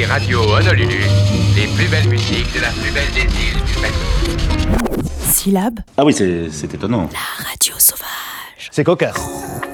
Radio Honolulu, les plus belles musiques de la plus belle des îles du Pacifique. Syllab. Ah oui, c'est étonnant. La radio sauvage. C'est cocasse.